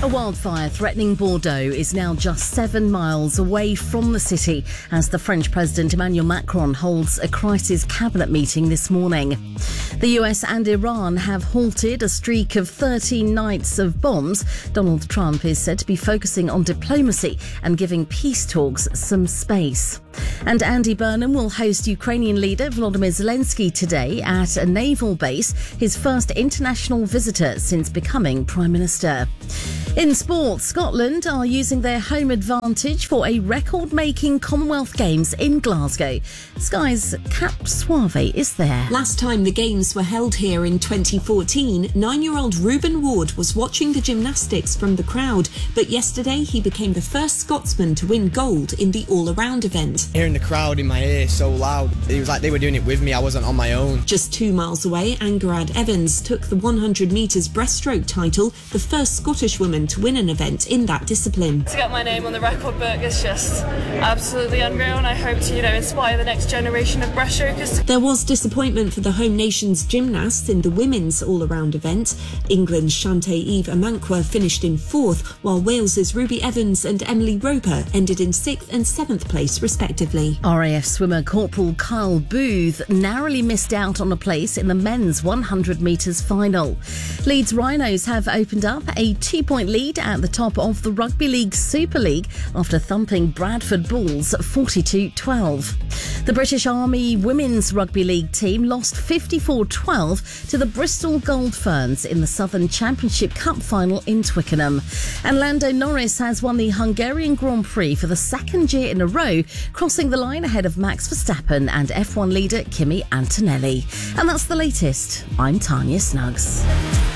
A wildfire threatening Bordeaux is now just 7 miles away from the city as the French President Emmanuel Macron holds a crisis cabinet meeting this morning. The US and Iran have halted a streak of 13 nights of bombs. Donald Trump is said to be focusing on diplomacy and giving peace talks some space. And Andy Burnham will host Ukrainian leader Volodymyr Zelensky today at a naval base, his first international visitor since becoming Prime Minister. In sport, Scotland are using their home advantage for a record-making Commonwealth Games in Glasgow. Sky's Cap Suave is there. Last time the Games were held here in 2014, 9-year-old Reuben Ward was watching the gymnastics from the crowd, but yesterday he became the first Scotsman to win gold in the all-around event. Hearing the crowd in my ear so loud, it was like they were doing it with me, I wasn't on my own. Just 2 miles away, Angarad Evans took the 100 metres breaststroke title, the first Scottish woman to win an event in that discipline. To get my name on the record book is just absolutely unreal, and I hope to, inspire the next generation of breaststrokers. There was disappointment for the home nation's gymnasts in the women's all-around event. England's Shantae Amankwa finished in 4th, while Wales's Ruby Evans and Emily Roper ended in 6th and 7th place respectively. RAF swimmer Corporal Kyle Booth narrowly missed out on a place in the men's 100 metres final. Leeds Rhinos have opened up a 2-point lead at the top of the Rugby League Super League after thumping Bradford Bulls 42-12. The British Army Women's Rugby League team lost 54-12 to the Bristol Gold Ferns in the Southern Championship Cup final in Twickenham. And Lando Norris has won the Hungarian Grand Prix for the second year in a row, crossing the line ahead of Max Verstappen and F1 leader Kimi Antonelli. And that's the latest. I'm Tanya Snuggs.